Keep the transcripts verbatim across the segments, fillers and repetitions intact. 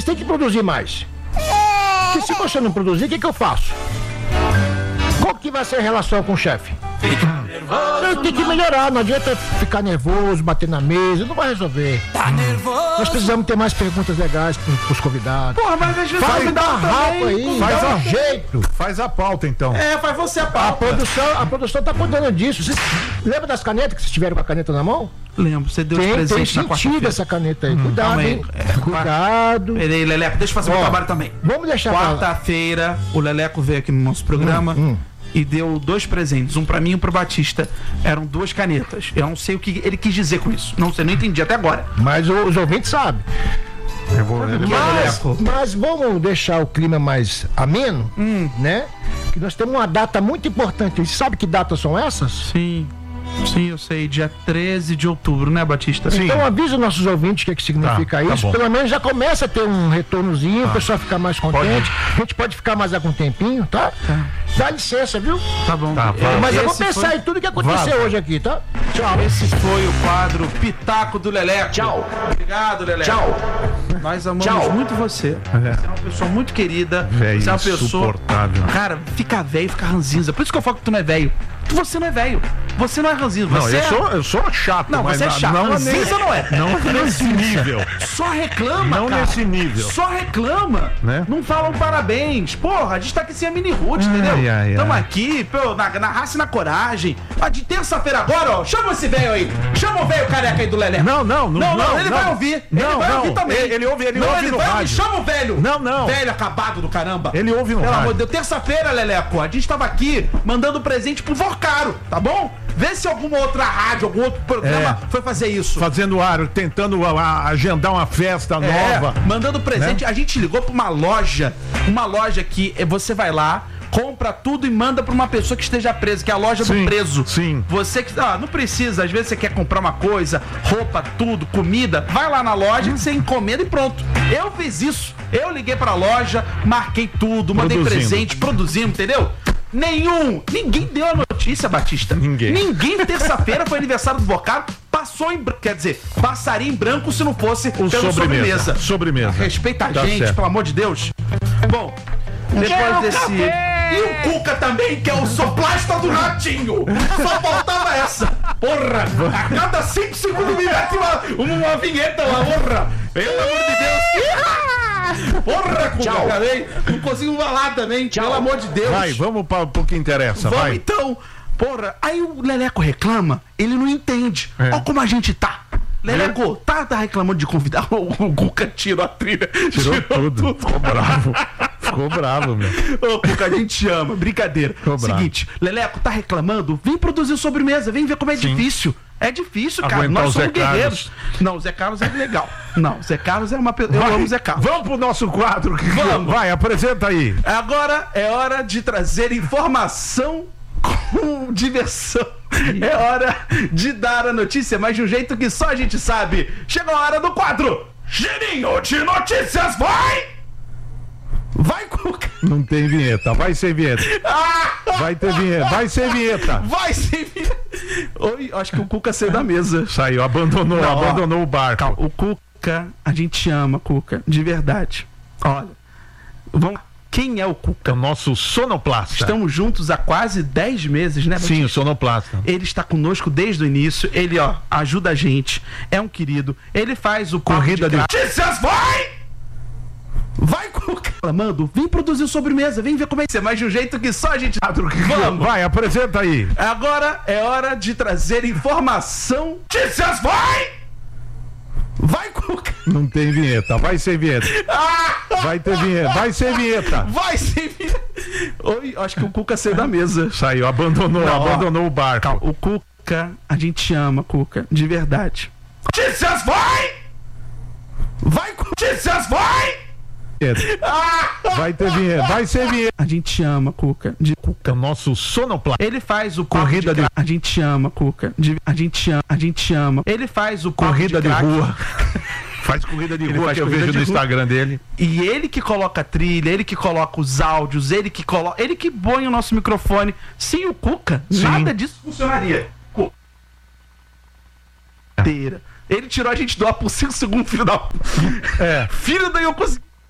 tem que produzir mais. Porque se você não produzir, o que, que eu faço? Qual que vai ser a relação com o chefe? Eu tenho que melhorar, não adianta ficar nervoso, bater na mesa, não vai resolver. Tá nervoso. Nós precisamos ter mais perguntas legais pros, pros convidados. Porra, mas às vezes faz me dá uma rapa aí, faz dá um a, jeito. Faz a pauta então. É, faz você a A pauta. produção, a produção tá cuidando disso. Vocês lembra das canetas que vocês tiveram com a caneta na mão? Lembro, você deu de Tem, tem presente na sentido quarta-feira. essa caneta aí. Cuidado, calma aí. hein? É, Cuidado. Peraí, Leleco, deixa eu fazer Ó, meu trabalho também. Vamos deixar pra lá. Quarta-feira, o Leleco veio aqui no nosso programa Hum, hum. e deu dois presentes, um pra mim e um pro Batista. Eram duas canetas. Eu não sei o que ele quis dizer com isso. Não sei, não entendi até agora. Mas os ouvintes sabem. Eu vou ver. Mas, Leleco? mas vamos deixar o clima mais ameno, Hum. né? Que nós temos uma data muito importante. Você sabe que datas são essas? Sim, sim, eu sei. Dia treze de outubro, né, Batista? Sim. Então avisa os nossos ouvintes o que, é que significa Tá, tá isso. bom. Pelo menos já começa a ter um retornozinho, o pessoal ficar mais contente. A gente pode ficar mais algum tempinho, tá? Dá licença, viu? Tá bom. Tá, É, vai. Mas eu vou esse pensar foi- em tudo que aconteceu Vaza. hoje aqui, tá? Tchau. Esse foi o quadro Pitaco do Leleco. Tchau. Obrigado, Leleco. Tchau. Nós amamos Tchau. muito você. Você é uma pessoa muito querida. Velho Você é uma pessoa. insuportável. Cara, fica velho, fica ranzinza. Por isso que eu falo que tu não é velho. Você não é velho. Você não é ranzinza. Não, Você eu é... sou, eu sou chato, Não, mas você é chato. não, Ranzinza não é. Não nesse nível. Só reclama, Não cara. nesse nível. Só reclama. Né? Não falam parabéns. Porra, a gente tá aqui sem a mini root, entendeu? Ai, ai, Tamo ai. aqui, pô, na, na raça e na coragem. Ah, de terça-feira agora, ó. Chama esse velho aí. Chama o velho careca aí do Lelé. Não, não, não, Não, não, não, ele não. vai ouvir. Não, ele vai não. ouvir também. Ele- ele ouve- ele não, ouve ele no vai ouvir. rádio. Chama o velho. Não, não. Velho acabado do caramba. Ele ouve no Pelo rádio. amor de Deus. Terça-feira, Leleco, a gente tava aqui mandando presente pro Vorcaro, tá bom? Vê se alguma outra rádio, algum outro programa É. foi fazer isso. Fazendo ar, tentando a- a- agendar uma festa É, nova. mandando presente. A gente ligou pra uma loja, uma loja que eh, você vai lá, compra tudo e manda pra uma pessoa que esteja presa, que é a loja Sim, do preso. sim. Você que, ah, não precisa, às vezes você quer comprar uma coisa, roupa, tudo, comida, vai lá na loja, você encomenda e pronto. Eu fiz isso. Eu liguei pra loja, marquei tudo, mandei Produzindo. presente, produzimos, entendeu? Nenhum, ninguém deu a notícia, Batista. Ninguém. Ninguém, terça-feira foi aniversário do Bocaro, passou em branco, quer dizer, passaria em branco se não fosse pelo sobremesa. sobremesa. Sobremesa. Respeita a Tá gente, certo. pelo amor de Deus. Bom, depois desse... E o Cuca também, que é o soplasta do ratinho. Só faltava essa. Porra, a cada cinco segundos me mete uma, uma vinheta lá, porra. Pelo amor de Deus. Porra, Cuca, também. Não consigo falar também, pelo amor de Deus. Vai, vamos para o que interessa, Vamos vai. então. Porra, aí o Leleco reclama, ele não entende. É. Olha como a gente tá. Leleco, tá, tá reclamando de convidar. O, o Cuca tirou a trilha. Tirou tudo. Ficou bravo. Ficou bravo, meu. Ô, Cuca, a gente te ama. Brincadeira. Ficou bravo. Seguinte, Leleco, tá reclamando? Vem produzir sobremesa, vem ver como é Sim. difícil. É difícil, cara. Aguentar Nós o Zé somos guerreiros. Não, o Zé Carlos é legal. Não, o Zé Carlos é uma pessoa. Eu Vai, amo o Zé Carlos. Vamos pro nosso quadro. que- Vamos. Vai, apresenta aí. Agora é hora de trazer informação com diversão. É hora de dar a notícia, mas de um jeito que só a gente sabe. Chegou a hora do quadro Girinho de Notícias, vai! Vai, Cuca! Não tem vinheta, vai ser vinheta. Vai ter vinheta, vai ser vinheta. Vai ser... Oi, acho que o Cuca saiu da mesa. Saiu, abandonou, Não, ó. abandonou o barco. O Cuca, a gente te ama, Cuca, de verdade. Olha, vamos... Quem é o É Cuca? o nosso sonoplasta. Estamos juntos há quase dez meses, né, Sim, o Batista? sonoplasta. Ele está conosco desde o início. Ele, ó, ajuda a gente. É um querido. Ele faz o Corrida de- notícias, vai! Vai, Cuca! Mando, vem produzir sobremesa, vem ver como é que é. Mas de um jeito que só a gente... Vamos! Vai, apresenta aí. Agora é hora de trazer informação. Notícias, vai! Vai, Cuca! Não tem vinheta, vai ser vinheta. Vai ter vinheta, vai ser vinheta. Vai ser... Oi, acho que o Cuca saiu da mesa. Saiu, abandonou, Não, ó. abandonou o barco. O Cuca, a gente te ama, Cuca, de verdade. Notícias, vai! Vai, Notícias, vai! Vai ter vinheta, vai ser vinheta. A gente te ama, Cuca. De... É o nosso sonoplasta. Ele faz o Corrida de- crack. A gente te ama, Cuca. De... A gente te ama, a gente te ama. Ele faz o Corrida de crack. rua. Faz corrida de Ele rua faz que eu corrida vejo de no rua. Instagram dele. E ele que coloca a trilha, ele que coloca os áudios, ele que coloca, ele que põe o nosso microfone. Sem o Cuca, Sim. nada disso funcionaria. Cuca. Inteira. Ele tirou a gente do ar por cinco segundos, filho da... É. Filho da... Eu consegui...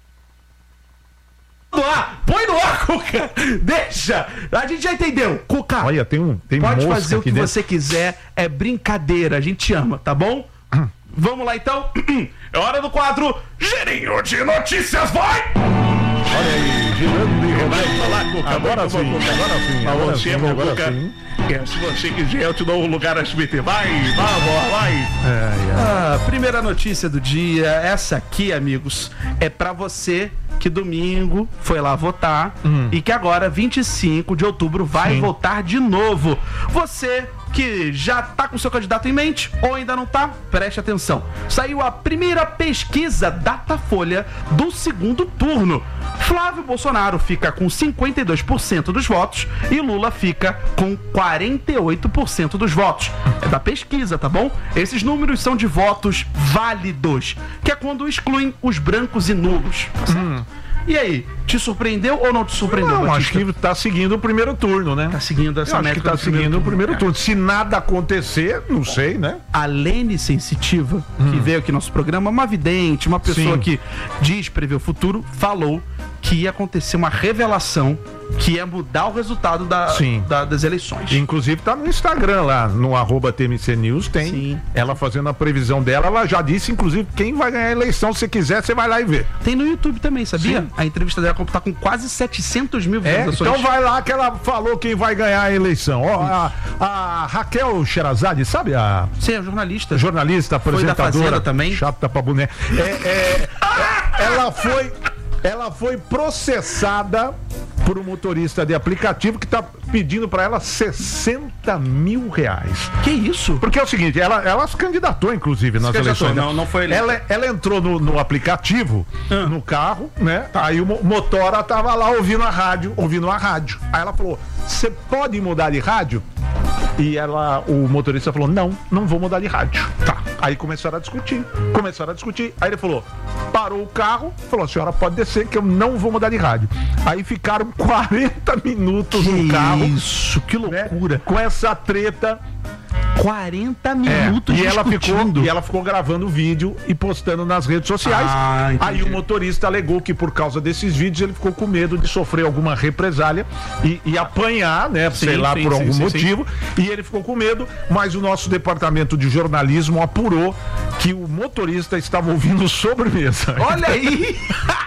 no ar, põe no ar, Cuca. Deixa. A gente já entendeu. Cuca, Olha, tem um tem pode mosca fazer o que aqui dentro. você quiser. É brincadeira. A gente ama, tá bom? Vamos lá, então. É hora do quadro Girinho de Notícias, vai! Olha aí, girando e rodando. Vai lá, Cuca. Agora Vai, sim, Cuca. agora sim, Pra agora você, sim, meu agora Cuca. sim. É, se você quiser, eu te dou um lugar na S B T. Vai, vamos, vai. É, é. Ah, primeira notícia do dia, essa aqui, amigos, é pra você que domingo foi lá votar Hum. e que agora, vinte e cinco de outubro, vai Sim. votar de novo. Você que já tá com seu candidato em mente ou ainda não tá, preste atenção. Saiu a primeira pesquisa Datafolha do segundo turno. Flávio Bolsonaro fica com cinquenta e dois por cento dos votos e Lula fica com quarenta e oito por cento dos votos. É da pesquisa, tá bom? Esses números são de votos válidos, que é quando excluem os brancos e nulos. Tá certo? E aí, te surpreendeu ou não te surpreendeu, Não, Batista? acho que tá seguindo o primeiro turno, né? Tá seguindo essa Eu acho que métrica tá do primeiro seguindo o turno. primeiro É. turno. Se nada acontecer, não sei, né? A Lene Sensitiva, que veio aqui no nosso programa, uma vidente, uma pessoa Sim. que diz prever o futuro, falou que ia acontecer uma revelação que ia mudar o resultado da, Sim. da- das eleições. Inclusive tá no Instagram lá, no arroba T M C News, tem Sim. ela fazendo a previsão dela. Ela já disse, inclusive, quem vai ganhar a eleição. Se quiser, você vai lá e vê. Tem no YouTube também, sabia? Sim. A entrevista dela tá com quase setecentos mil É, visualizações. então vai lá que ela falou quem vai ganhar a eleição. Ó, a, a Raquel Sherazade, sabe a Você é jornalista. jornalista, da apresentadora, Fazenda também? chata pra boné. É, é, é, ela foi, ela foi processada por um motorista de aplicativo que tá pedindo pra ela sessenta mil reais. Que isso? Porque é o seguinte, ela, ela se candidatou, inclusive, nas candidatou, eleições. né? não- não foi eleita. ela, ela entrou no, no aplicativo, Ah. no carro, né? Aí o mo- motora tava lá ouvindo a rádio, ouvindo a rádio. Aí ela falou, você pode mudar de rádio? E ela, o motorista falou, não, não vou mudar de rádio. Tá. Aí começaram a discutir, começaram a discutir. Aí ele falou, parou o carro, falou, a senhora pode descer que eu não vou mudar de rádio. Aí ficaram quarenta minutos Que no carro. isso, que né, loucura. com essa treta. quarenta É, minutos e ela ficou discutindo. e ela ficou gravando o vídeo e postando nas redes sociais. Ah, entendi. Aí o motorista alegou que por causa desses vídeos ele ficou com medo de sofrer alguma represália e, e apanhar, né? Sim, sei lá, sim, por sim, algum sim, motivo. E ele ficou com medo, mas o nosso departamento de jornalismo apurou que o motorista estava ouvindo sobremesa. Olha aí!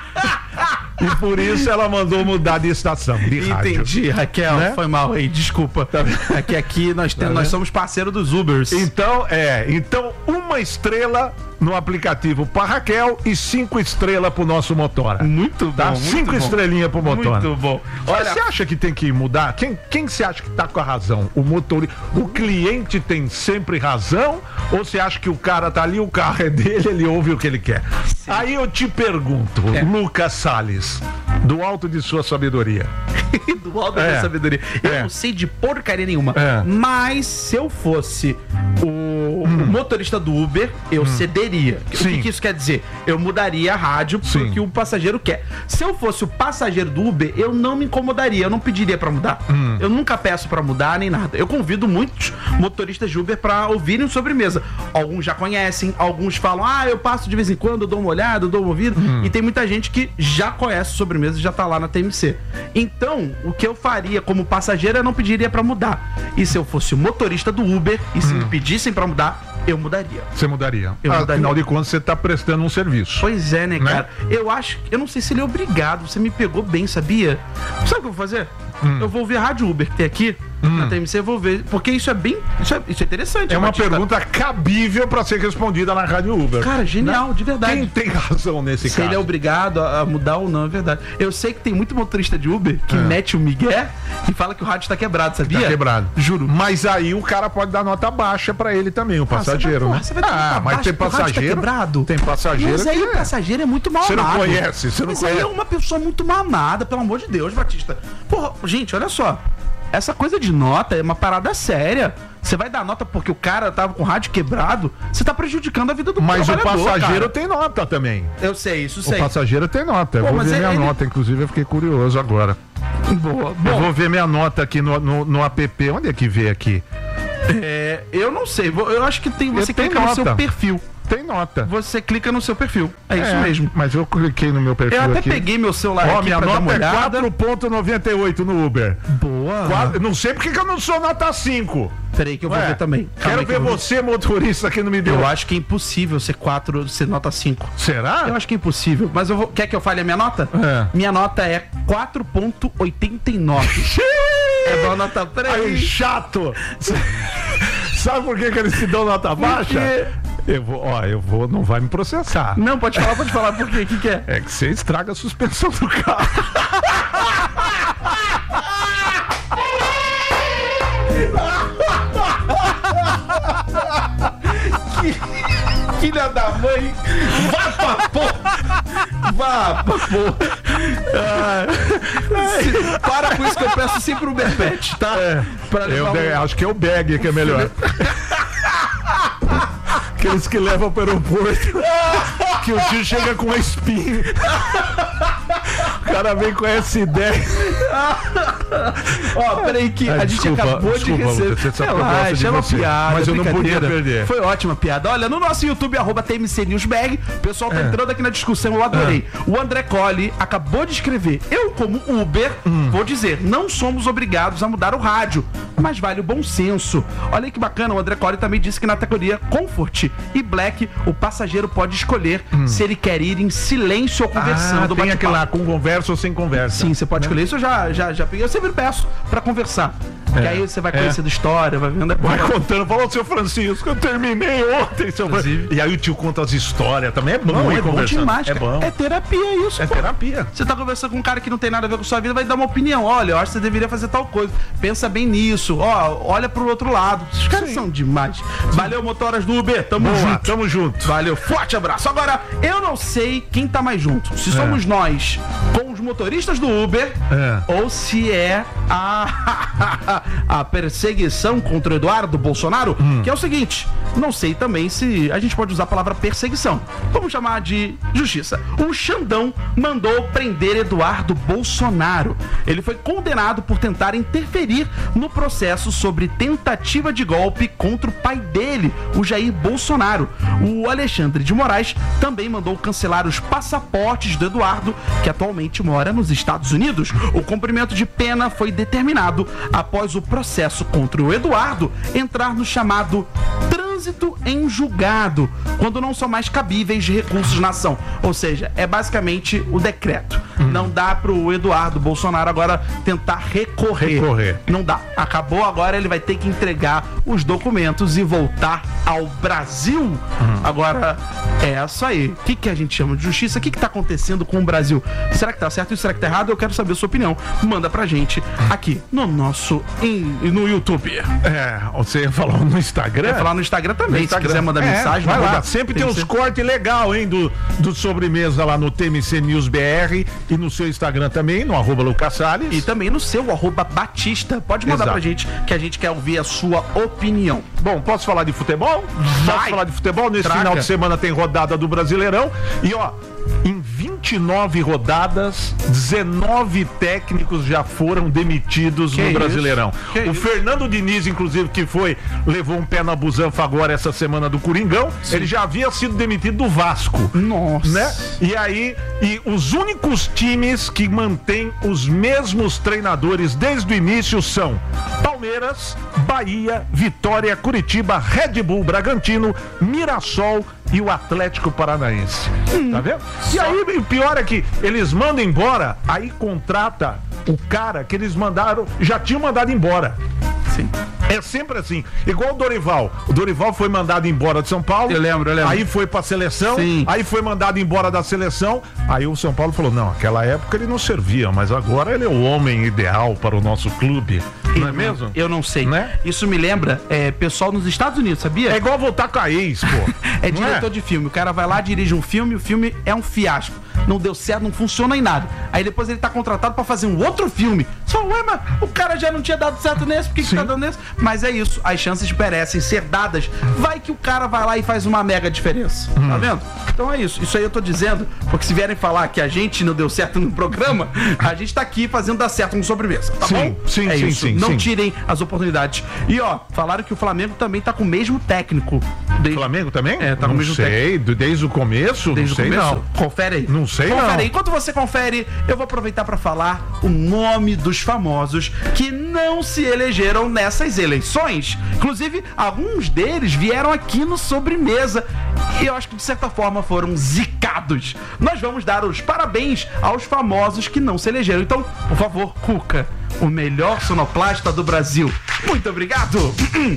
E por isso ela mandou mudar de estação, de rádio. Entendi, Raquel, Né? foi mal aí, desculpa. É que aqui nós, temos, nós somos parceiros dos Ubers. Então, é, então uma estrela no aplicativo pra Raquel e cinco estrelas pro nosso motora. Muito bom, Tá? muito Cinco bom. estrelinhas pro motora. Muito bom. Olha, Olha, você acha que tem que mudar? Quem, quem você acha que tá com a razão? O motorista, o cliente tem sempre razão? Ou você acha que o cara tá ali, o carro é dele, ele ouve o que ele quer? Aí eu te pergunto, É. Lucas Salles, do alto de sua sabedoria. do alto É. da sabedoria. Eu É. não sei de porcaria nenhuma. É. Mas se eu fosse o, o motorista do Uber, eu cederia. O que, Sim. que isso quer dizer? Eu mudaria a rádio Sim. porque o passageiro quer. Se eu fosse o passageiro do Uber, eu não me incomodaria, eu não pediria pra mudar. Eu nunca peço pra mudar nem nada. Eu convido muitos motoristas de Uber pra ouvirem sobremesa. Alguns já conhecem, alguns falam, ah, eu passo de vez em quando, eu dou uma olhada, eu dou uma ouvida. E tem muita gente que já conhece sobremesa e já tá lá na T M C. Então, o que eu faria como passageiro, eu não pediria pra mudar. E se eu fosse o motorista do Uber e se me pedissem pra mudar, eu mudaria. Você mudaria? Eu mudaria. Afinal de contas, você tá prestando um serviço. Pois é, né, Né? cara? Eu acho, eu não sei se ele é obrigado. Você me pegou bem, sabia? Sabe o que eu vou fazer? Eu vou ver a Rádio Uber que tem aqui na T M C, eu vou ver. Porque isso é bem. Isso é, isso é interessante. É uma Batista. pergunta cabível pra ser respondida na Rádio Uber. Cara, genial, de verdade. Quem tem razão nesse Se caso? ele é obrigado a a mudar ou não, é verdade. Eu sei que tem muito motorista de Uber que É. mete o migué e fala que o rádio tá quebrado, sabia? Tá quebrado. Juro. Mas aí o cara pode dar nota baixa pra ele também, o passageiro, Ah, né? você vai, porra, você vai dar ah, nota mas baixa tem pro rádio tá passageiro. quebrado? Tem passageiro. Mas aí que o é. passageiro é muito mal Você não amado. conhece, você não Mas aí conhece. é uma pessoa muito mal amada, pelo amor de Deus, Batista. Porra, gente, olha só. Essa coisa de nota é uma parada séria. Você vai dar nota porque o cara tava com o rádio quebrado, você tá prejudicando a vida do Mas o trabalhador, passageiro cara. tem nota também. Eu sei, isso O sei. passageiro tem nota. Eu Pô, vou mas ver minha ele- nota, inclusive eu fiquei curioso agora. Boa. Eu Bom, vou ver minha nota aqui no, no, no app. Onde é que vê aqui? é, eu não sei. vou- Eu acho que tem você Eu tenho clica no seu nota. perfil. Tem nota. Você clica no seu perfil. É, é isso mesmo. Mas eu cliquei no meu perfil. Eu até aqui. peguei meu celular Ó, aqui minha pra nota dar uma é olhada. quatro vírgula noventa e oito no Uber. Boa. Quatro, não sei porque que eu não sou nota cinco. Peraí que eu vou Ué, ver também. Calma Quero aí que ver eu vou você, motorista, que não me deu. Eu acho que é impossível ser quatro, ser nota cinco. Será? Eu acho que é impossível. Mas eu vou. Quer que eu fale a minha nota? É. Minha nota é quatro vírgula oitenta e nove. É boa nota. Peraí. Aí, chato. Sabe por que, que eles te dão nota baixa? Eu vou, ó, eu vou, não vai me processar. Não, pode falar, pode falar. Por quê? O que, que é? É que você estraga a suspensão do carro. Filha da mãe, vá pra porra! Vá pra porra! Ah, para com isso que eu peço sempre o Uber Pet, tá? É, pra eu levar de- um- acho que é o bag que é melhor. Aqueles que levam pro aeroporto. Que o tio chega com uma espinha. O cara vem com S dez. Ó, peraí que Ah, a gente desculpa, acabou desculpa, de receber. Lucas, você sabe que eu gosto Relaxa, de é uma você, piada, mas eu não podia brincadeira. perder. Foi ótima piada. Olha, no nosso YouTube, arroba T M C News B R, o pessoal tá É. entrando aqui na discussão, eu adorei. O André Colli acabou de escrever: eu, como Uber, Hum. vou dizer, não somos obrigados a mudar o rádio, mas vale o bom senso. Olha aí que bacana, o André Colli também disse que na categoria Comfort e Black, o passageiro pode escolher se ele quer ir em silêncio ou conversando. Ah, tem bate-papo. aquele lá, com conversa ou sem conversa. Sim, você pode escolher. Isso eu já, já, já peguei. Eu sempre peço pra conversar. Que aí você vai conhecendo história, vai vendo. Vai contando, falou, seu Francisco, eu terminei ontem, seu Francisco. E aí o tio conta as histórias, também é bom, Não, ir é bom conversando. demais, É cara. bom. É terapia isso, É pô. terapia. Você tá conversando com um cara que não tem nada a ver com sua vida, vai dar uma opinião. Olha, eu acho que você deveria fazer tal coisa. Pensa bem nisso. Ó, olha pro outro lado. Os caras Sim. são demais. Valeu, motoras do Uber. Tamo Boa, junto. tamo junto. Valeu, forte abraço. Agora, eu não sei quem tá mais junto. Se somos nós com os motoristas do Uber É. ou se é a, a perseguição contra o Eduardo Bolsonaro, que é o seguinte, não sei também se a gente pode usar a palavra perseguição. Vamos chamar de justiça. O Xandão mandou prender Eduardo Bolsonaro. Ele foi condenado por tentar interferir no processo sobre tentativa de golpe contra o pai dele, o Jair Bolsonaro. O Alexandre de Moraes também mandou cancelar os passaportes do Eduardo, que atualmente mora nos Estados Unidos. O cumprimento de pena foi determinado após o processo contra o Eduardo entrar no chamado trânsito em julgado, quando não são mais cabíveis de recursos na ação. Ou seja, é basicamente o decreto. Não dá pro Eduardo Bolsonaro agora tentar recorrer. Recorrer. Não dá. Acabou, agora ele vai ter que entregar os documentos e voltar ao Brasil. Agora, é isso aí. O que, que a gente chama de justiça? O que, que tá acontecendo com o Brasil? Será que tá certo e será que tá errado? Eu quero saber a sua opinião. Manda pra gente aqui no nosso in, no YouTube. É, você falou no Instagram? Quer falar no Instagram também, Instagram. se quiser mandar É, mensagem. vai manda. lá. Sempre tem uns que ser- cortes legal, hein, do, do sobremesa lá no T M C News B R e no seu Instagram também, no arroba Lucas Salles. E também no seu, arroba Batista. Pode mandar Exato. pra gente, que a gente quer ouvir a sua opinião. Bom, posso falar de futebol? Vai. Posso falar de futebol? Nesse Traga. final de semana tem rodada do Brasileirão. E ó, em vinte e nove rodadas, dezenove técnicos já foram demitidos Que no isso? Brasileirão. Que o isso? Fernando Diniz, inclusive, que foi, levou um pé na busanfa agora essa semana do Coringão, ele já havia sido demitido do Vasco. Nossa. Né? E aí, e os únicos times que mantêm os mesmos treinadores desde o início são Palmeiras, Bahia, Vitória, Curitiba, Red Bull, Bragantino, Mirassol e o Atlético Paranaense. Tá vendo? E aí, o pior é que eles mandam embora, aí contrata o cara que eles mandaram, já tinham mandado embora. Sim. É sempre assim. Igual o Dorival. O Dorival foi mandado embora de São Paulo. Eu lembro, eu lembro. Aí foi pra seleção. Sim. Aí foi mandado embora da seleção. Aí o São Paulo falou: não, naquela época ele não servia, mas agora ele é o homem ideal para o nosso clube. Não é mesmo? Eu não sei. Né? Isso me lembra é, pessoal nos Estados Unidos, sabia? É igual voltar com a ex, pô. É Não diretor de filme. O cara vai lá, dirige um filme, o filme é um fiasco. Não deu certo, não funciona em nada. Aí depois ele tá contratado pra fazer um outro filme. Só, ué, mas o cara já não tinha dado certo nesse, por que, que tá dando nesse? Mas é isso, as chances merecem ser dadas. Vai que o cara vai lá e faz uma mega diferença. Hum. Tá vendo? Então é isso. Isso aí eu tô dizendo, porque se vierem falar que a gente não deu certo no programa, a gente tá aqui fazendo dar certo no sobremesa, tá Sim, bom? sim, é sim, isso. sim, Não sim. tirem as oportunidades. E ó, falaram que o Flamengo também tá com o mesmo técnico. Desde... Flamengo também? É, tá no não mesmo sei, técnico. Desde o começo? Desde não sei o começo? não. Confere aí. Não sei confere não. Aí. Enquanto você confere, eu vou aproveitar para falar o nome dos famosos que não se elegeram nessas eleições. Inclusive, alguns deles vieram aqui no Sobremesa e eu acho que de certa forma foram zicados. Nós vamos dar os parabéns aos famosos que não se elegeram. Então, por favor, Cuca, o melhor sonoplasta do Brasil. Muito obrigado.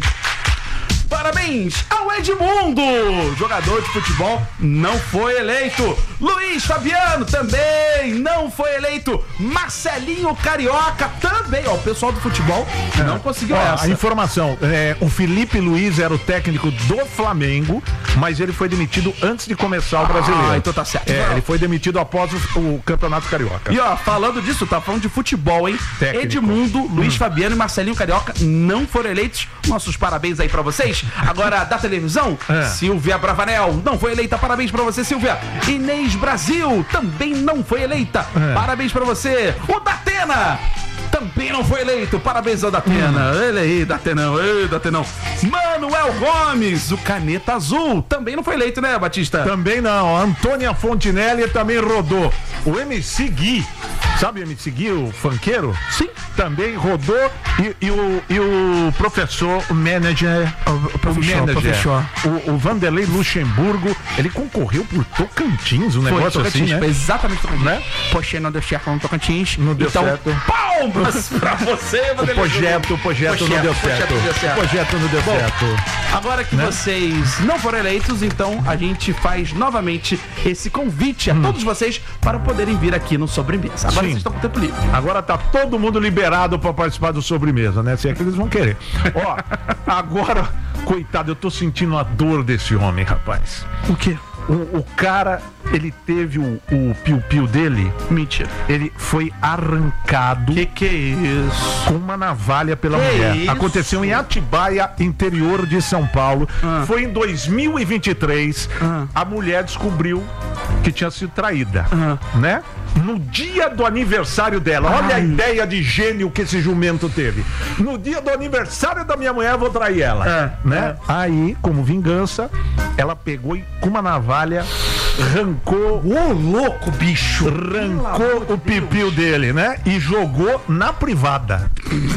Parabéns ao Edmundo, jogador de futebol, não foi eleito. Luiz Fabiano também não foi eleito. Marcelinho Carioca também. Ó, o pessoal do futebol não conseguiu Ó, essa. A informação, é, o Felipe Luiz era o técnico do Flamengo, mas ele foi demitido antes de começar o Brasileiro. Ah, então tá certo. É, ele foi demitido após o, o Campeonato Carioca. E ó, falando disso, tá falando de futebol, hein? Técnico. Edmundo, Luiz Fabiano e Marcelinho Carioca não foram eleitos. Nossos parabéns aí pra vocês. Agora, da televisão, É. Silvia Bravanel não foi eleita. Parabéns pra você, Silvia. Inês Brasil também não foi eleita. É. Parabéns pra você. O Datena também não foi eleito. Parabéns ao Datena. Hum. Ele aí, Datenão. Ei, Datenão. Manuel Gomes, o Caneta Azul, também não foi eleito, né, Batista? Também não. A Antônia Fontinelli também rodou. O M C Gui, sabe o M C Gui, o funkeiro? Sim. Também rodou. E, e, o, e o professor, o manager, o, professor, manager professor. O, o Vanderlei Luxemburgo, ele concorreu por Tocantins, um Foi, negócio Tocantins, assim, né? exatamente Tocantins. Né? Poxa, não deu certo no Tocantins. Não deu então, certo. palmas pra você, O Vanderlei. projeto, o projeto não deu certo. projeto não deu certo. O projeto não deu Bom, certo. Agora que Né? vocês não foram eleitos, então a gente faz novamente esse convite a todos vocês para poderem vir aqui no Sobremesa. Agora Sim. vocês estão com tempo livre. Agora tá todo mundo liberado pra participar do Sobremesa, né? Se é que eles vão querer. Ó, agora, coitado, eu tô sentindo a dor desse homem, rapaz. O quê? O, o cara, ele teve o, o piu-piu dele, Mentira. ele foi arrancado Que que é isso? com uma navalha pela Que mulher. isso? Aconteceu em Atibaia, interior de São Paulo. Ah. Foi em dois mil e vinte e três. Ah. A mulher descobriu que tinha sido traída, Ah. né? No dia do aniversário dela. Olha a ideia de gênio que esse jumento teve. No dia do aniversário da minha mulher, eu vou trair ela. É, Né? Aí, como vingança, ela pegou e com uma navalha arrancou. Ô, louco, bicho! Arrancou o pipiu dele, né? E jogou na privada.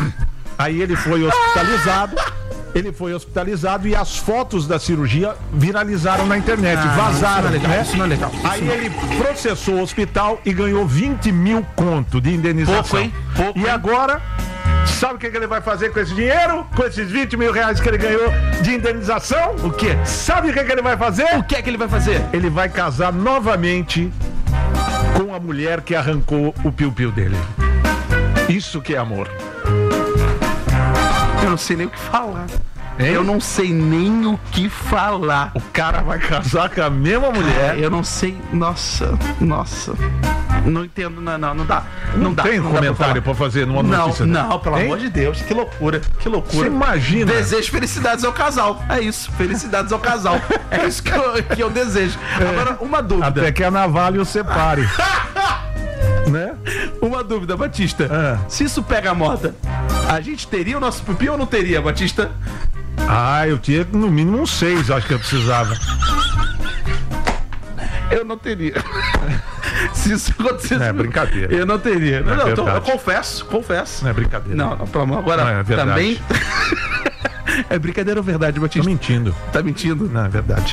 Aí ele foi hospitalizado. Ele foi hospitalizado e as fotos da cirurgia viralizaram na internet, Ah, vazaram, isso não é legal, né? isso não é legal, isso Aí não. ele processou o hospital e ganhou vinte mil conto de indenização. Pouco, hein? Pouco, e hein? agora, sabe o que, que ele vai fazer com esse dinheiro? Com esses vinte mil reais que ele ganhou de indenização? O quê? Sabe o que, que ele vai fazer? O que é que ele vai fazer? Ele vai casar novamente com a mulher que arrancou o piu-piu dele. Isso que é amor. Eu não sei nem o que falar. Hein? Eu não sei nem o que falar. O cara vai casar com a mesma mulher. É, eu não sei. Nossa, nossa. Não entendo, não, não, não dá. Não, Não dá. tem não dá comentário pra fazer numa Não, notícia dessa? não, pelo Hein? amor de Deus. Que loucura, que loucura. Você imagina? Desejo felicidades ao casal. É isso, felicidades ao casal. É isso que eu, que eu desejo. Agora, uma dúvida. Até que a navalha o separe. Né? Uma dúvida, Batista. Ah. Se isso pega a moda, a gente teria o nosso pipi ou não teria, Batista? Ah, eu tinha no mínimo uns seis, acho que eu precisava. Eu não teria. Se isso acontecesse. É brincadeira. Eu não teria. Não, É não, eu, tô- eu verdade. confesso, confesso. Não é brincadeira. Não, não, pelo amor. Agora, Não, é verdade. também. É brincadeira ou verdade, Tô Batista? mentindo. Tá mentindo? Não, é verdade.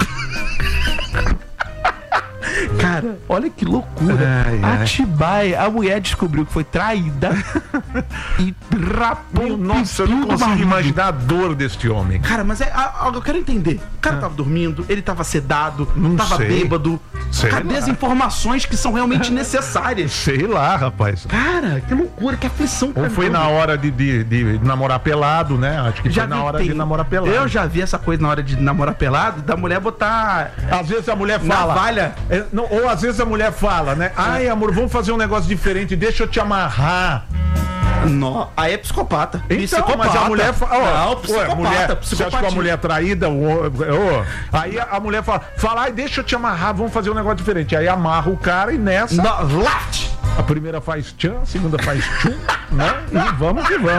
Cara, olha que loucura. Ai, ai. Atibaia, a mulher descobriu que foi traída e rapou o Nossa, eu pipiu não do consigo marido. imaginar a dor deste homem. Cara, mas é, a- a- eu quero entender. O cara tava dormindo, ele tava sedado, Não tava sei. bêbado. Sei Cadê lá. as informações que são realmente necessárias? Sei lá, rapaz. Cara, que loucura, que aflição. Ou foi na hora de, de, de namorar pelado, né? Acho que foi na vi, hora tem- de namorar pelado. Eu já vi essa coisa na hora de namorar pelado, da mulher botar Às vezes a mulher fala. navalha. É, não, ou às vezes a mulher fala, né? Ai, amor, vamos fazer um negócio diferente, deixa eu te amarrar. No, aí é psicopata. Então, mas a mulher fala. Ó, Não, psicopata, ué, mulher, você acha psicopatia. que a mulher é traída? Ô, ô, aí a, a mulher fala, fala, ai, deixa eu te amarrar, vamos fazer um negócio diferente. Aí amarra o cara e nessa. No, laft. A primeira faz tchan, a segunda faz tchum, né? E vamos que vamos.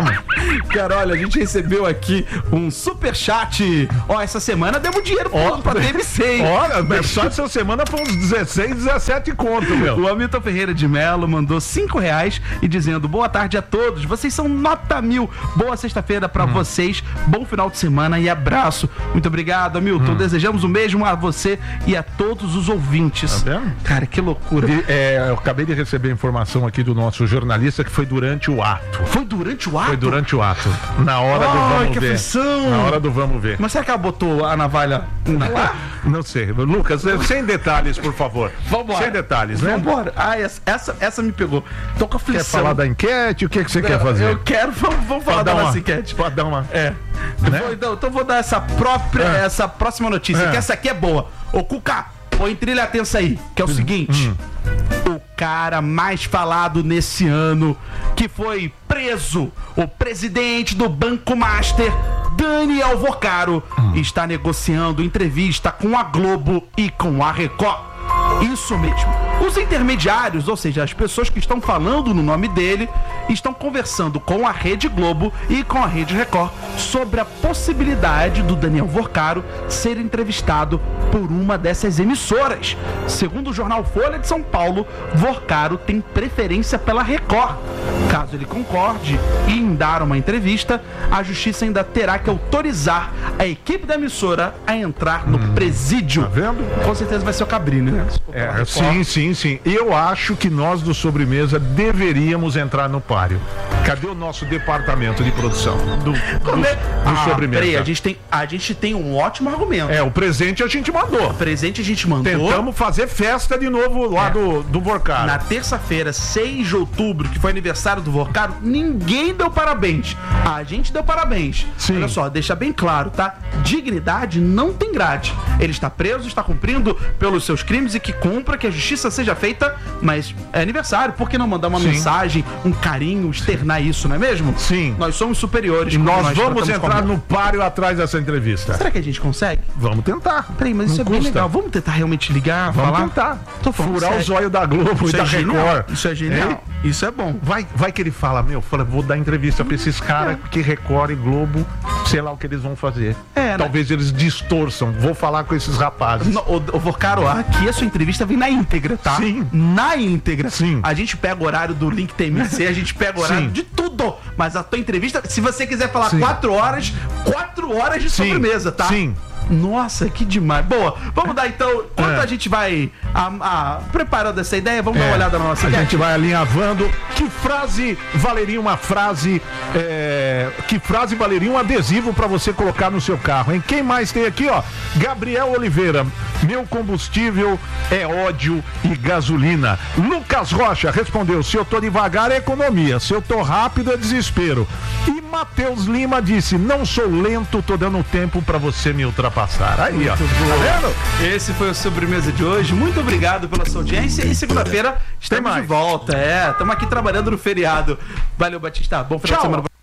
Cara, olha, a gente recebeu aqui um superchat. Ó, essa semana demos dinheiro pra, pra T M C. Olha, só essa semana foi uns dezesseis, dezessete conto, meu. O Hamilton Ferreira de Melo mandou cinco reais e dizendo: boa tarde a todos, vocês são nota mil. Boa sexta-feira pra hum. vocês, bom final de semana e abraço. Muito obrigado, Hamilton. Hum. Desejamos o mesmo a você e a todos os ouvintes. Tá vendo? Cara, que loucura. E, é, eu acabei de receber informação aqui do nosso jornalista que foi durante o ato. Foi durante o ato? Foi durante o ato. Na hora oh, do vamos que ver. Aflição. Na hora do vamos ver. Mas será que ela botou a navalha lá? Não sei. Lucas, sem detalhes, por favor. Vambora. Sem detalhes, né? Vambora. Ah, essa, essa, essa me pegou. Tô com aflição. Quer falar da enquete? O que, que você eu, quer fazer? Eu quero, vamos, vamos falar da uma, nossa enquete. Pode dar uma. É. Né? Vou, então, então vou dar essa própria, é. essa próxima notícia, é. que essa aqui é boa. Ô, Cuca, põe trilha atensa aí, que é o hum, seguinte. Hum. O cara mais falado nesse ano, que foi preso, o presidente do Banco Master, Daniel Vocaro, hum. está negociando entrevista com a Globo e com a Record. Isso mesmo. Os intermediários, ou seja, as pessoas que estão falando no nome dele, estão conversando com a Rede Globo e com a Rede Record sobre a possibilidade do Daniel Vocaro ser entrevistado por uma dessas emissoras. Segundo o jornal Folha de São Paulo, Vocaro tem preferência pela Record. Caso ele concorde em dar uma entrevista, a justiça ainda terá que autorizar a equipe da emissora a entrar no hum, presídio. Tá vendo? Com certeza vai ser o Cabrini, né? É, sim, sim, sim. Eu acho que nós do Sobremesa deveríamos entrar no páreo. Cadê o nosso departamento de produção do, do, do ah, Sobremesa? Peraí, a gente, tem, a gente tem um ótimo argumento. É, o presente a gente mandou. O presente a gente mandou. Tentamos fazer festa de novo lá é. do, do Vocaro. Na terça-feira, seis de outubro, que foi aniversário do Vocaro, ninguém deu parabéns. A gente deu parabéns. Sim. Olha só, deixa bem claro, tá? Dignidade não tem grade. Ele está preso, está cumprindo pelos seus crimes e que cumpra, que a justiça seja feita, mas é aniversário, por que não mandar uma Sim. mensagem, um carinho, externar isso, não é mesmo? Sim. Nós somos superiores. E nós, nós vamos entrar no páreo atrás dessa entrevista. Será que a gente consegue? Vamos tentar. Peraí, mas isso não é custa. bem legal. Vamos tentar realmente ligar, vamos falar? tentar. Tô Furar sério. o zóio da Globo isso e é da genial. Record. Isso é genial. É? Isso é bom. Vai, vai que ele fala, meu, fala, vou dar entrevista pra esses caras que Record e Globo, sei lá o que eles vão fazer. É, Talvez né? eles distorçam. Vou falar com esses rapazes. No, o, o Vocaro, aqui a sua entrevista vem na íntegra, tá? Sim. Na íntegra. Sim. A gente pega o horário do Link T M C, a gente pega o horário Sim. de tudo. Mas a tua entrevista, se você quiser falar Sim. quatro horas, quatro horas de Sim. sobremesa, tá? Sim. Nossa, que demais. Boa, vamos dar então, enquanto é. a gente vai a, a, preparando essa ideia, vamos é. dar uma olhada na nossa A ideia. gente vai alinhavando. Que frase valeria uma frase, é, que frase valeria um adesivo para você colocar no seu carro, hein? Quem mais tem aqui, ó? Gabriel Oliveira, meu combustível é ódio e gasolina. Lucas Rocha respondeu, se eu tô devagar é economia, se eu tô rápido é desespero. E Matheus Lima disse, não sou lento, tô dando tempo para você me ultrapassar. Aí, Muito ó. Tá vendo? Esse foi o Sobremesa de hoje. Muito obrigado pela sua audiência. E segunda-feira estamos de volta. É, estamos aqui trabalhando no feriado. Valeu, Batista. Bom final Tchau. de semana.